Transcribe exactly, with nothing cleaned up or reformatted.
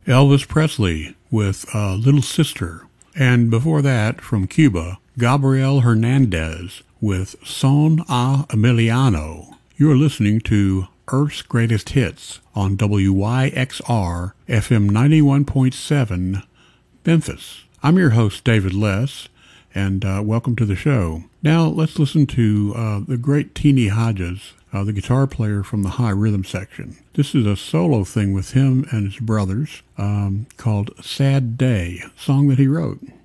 Elvis Presley with uh, Little Sister. And before that, from Cuba, Gabriel Hernandez with Son a Emiliano. You're listening to Earth's Greatest Hits on W Y X R F M ninety-one point seven, Memphis. I'm your host, David Less, and uh, welcome to the show. Now, let's listen to uh, the great Teenie Hodges, uh, the guitar player from the High Rhythm section. This is a solo thing with him and his brothers um, called Sad Day, a song that he wrote.